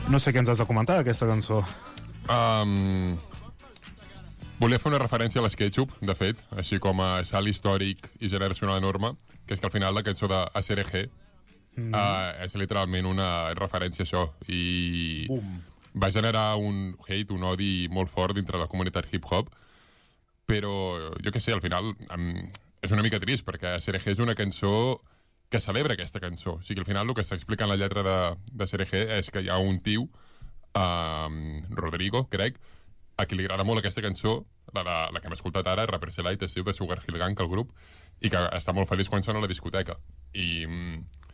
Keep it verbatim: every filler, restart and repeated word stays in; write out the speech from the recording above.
No sé què ens has de comentar d'aquesta cançó. Um, volia fer una referència a l'SketchUp, de fet, així com a salt històric i generacional enorme, que és que al final la cançó de A C R G mm. uh, és literalment una referència a això, i Boom. va generar un hate, un odi molt fort dintre la comunitat hip-hop, però jo què sé, al final um, és una mica trist, perquè A C R G és una cançó que celebra aquesta cançó. O sigui, al final el que s'explica en la lletra de, de C R G és que hi ha un tio, um, Rodrigo, crec, a qui li agrada molt aquesta cançó, la, la, la que hem escoltat ara, Rapper's Elite, es diu de Sugar Hill Gang, el grup, i que està molt feliç quan sona a la discoteca. I um,